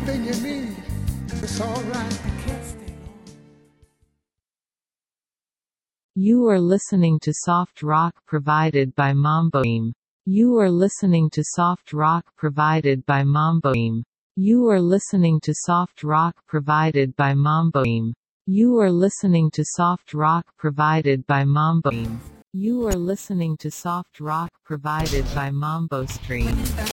Thing you need, it's alright. You are listening to soft rock provided by Mamboim. You are listening to soft rock provided by Mamboim. You are listening to soft rock provided by Mamboim. You are listening to soft rock provided by Mamboim. You are listening to soft rock provided by Mambo Stream.